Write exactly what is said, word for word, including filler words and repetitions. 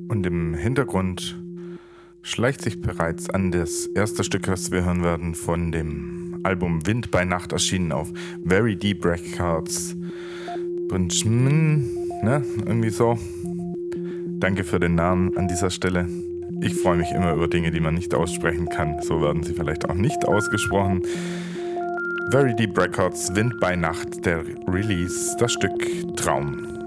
Und im Hintergrund schleicht sich bereits an das erste Stück, was wir hören werden, von dem Album Wind bei Nacht, erschienen auf Very Deep Records. Ne? Irgendwie so. Danke für den Namen an dieser Stelle. Ich freue mich immer über Dinge, die man nicht aussprechen kann. So werden sie vielleicht auch nicht ausgesprochen. Very Deep Records, Wind bei Nacht, der Release, das Stück Traum.